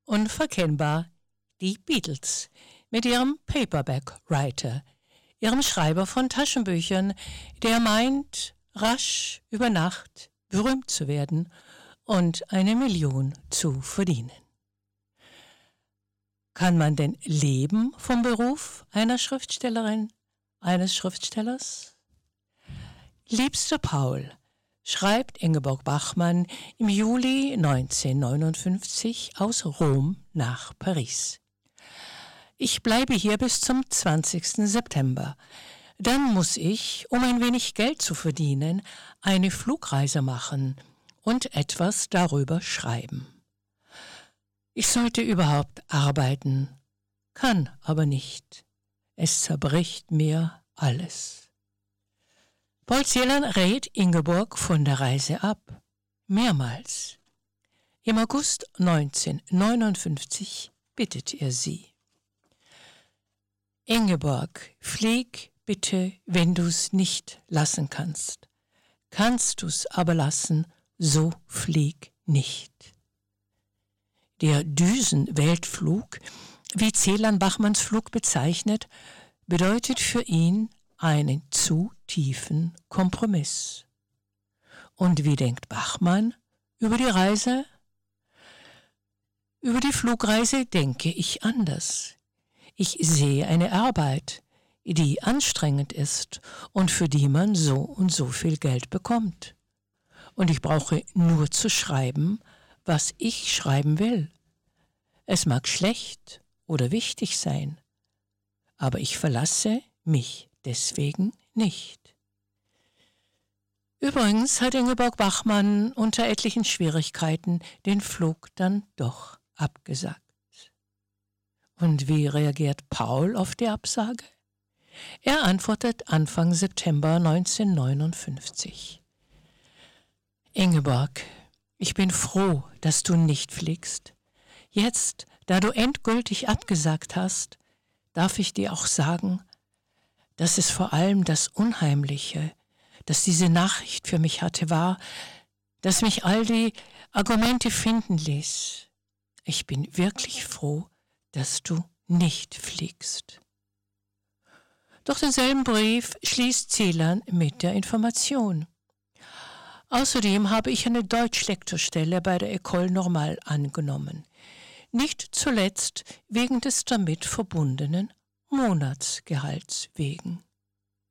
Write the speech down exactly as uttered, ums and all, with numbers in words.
Unverkennbar die Beatles mit ihrem Paperback-Writer, ihrem Schreiber von Taschenbüchern, der meint, rasch über Nacht berühmt zu werden und eine Million zu verdienen. Kann man denn leben vom Beruf einer Schriftstellerin, eines Schriftstellers? Liebster Paul, schreibt Ingeborg Bachmann im Juli neunzehnhundertneunundfünfzig aus Rom nach Paris. Ich bleibe hier bis zum zwanzigsten September. Dann muss ich, um ein wenig Geld zu verdienen, eine Flugreise machen und etwas darüber schreiben. Ich sollte überhaupt arbeiten, kann aber nicht. Es zerbricht mir alles. Paul Celan rät Ingeborg von der Reise ab. Mehrmals. Im August neunzehnhundertneunundfünfzig bittet er sie. Ingeborg, flieg bitte, wenn du's nicht lassen kannst. Kannst du's aber lassen, so flieg nicht. Der Düsenweltflug, wie Celan Bachmanns Flug bezeichnet, bedeutet für ihn einen zu tiefen Kompromiss. Und wie denkt Bachmann über die Reise? Über die Flugreise denke ich anders. Ich sehe eine Arbeit, die anstrengend ist und für die man so und so viel Geld bekommt. Und ich brauche nur zu schreiben, was ich schreiben will. Es mag schlecht oder wichtig sein, aber ich verlasse mich deswegen nicht. Übrigens hat Ingeborg Bachmann unter etlichen Schwierigkeiten den Flug dann doch abgesagt. Und wie reagiert Paul auf die Absage? Er antwortet Anfang September neunzehnhundertneunundfünfzig. Ingeborg, ich bin froh, dass du nicht fliegst. Jetzt, da du endgültig abgesagt hast, darf ich dir auch sagen, dass es vor allem das Unheimliche, das diese Nachricht für mich hatte, war, dass mich all die Argumente finden ließ. Ich bin wirklich froh, dass du nicht fliegst. Doch denselben Brief schließt Celan mit der Information. Außerdem habe ich eine Deutschlektorstelle bei der École Normale angenommen. Nicht zuletzt wegen des damit verbundenen Monatsgehalts wegen.